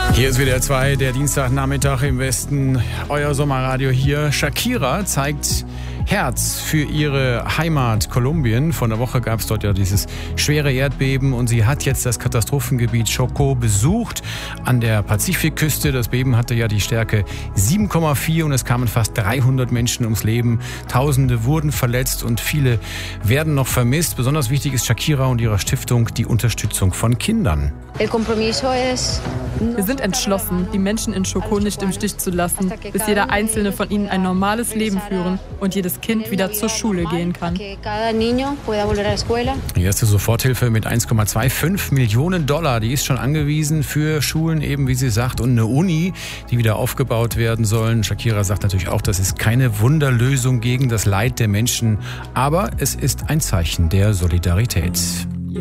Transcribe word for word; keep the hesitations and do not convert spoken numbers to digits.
Hier ist W D R zwei, der Dienstagnachmittag im Westen. Euer Sommerradio hier. Shakira zeigt Herz für ihre Heimat Kolumbien. Vor einer Woche gab es dort ja dieses schwere Erdbeben und sie hat jetzt das Katastrophengebiet Chocó besucht an der Pazifikküste. Das Beben hatte ja die Stärke sieben Komma vier und es kamen fast dreihundert Menschen ums Leben. Tausende wurden verletzt und viele werden noch vermisst. Besonders wichtig ist Shakira und ihrer Stiftung die Unterstützung von Kindern. Wir sind entschlossen, die Menschen in Chocó nicht im Stich zu lassen, bis jeder einzelne von ihnen ein normales Leben führen und jedes Kind wieder zur Schule gehen kann. Die erste Soforthilfe mit eins Komma fünfundzwanzig Millionen Dollar, die ist schon angewiesen für Schulen, eben wie sie sagt, und eine Uni, die wieder aufgebaut werden sollen. Shakira sagt natürlich auch, das ist keine Wunderlösung gegen das Leid der Menschen, aber es ist ein Zeichen der Solidarität.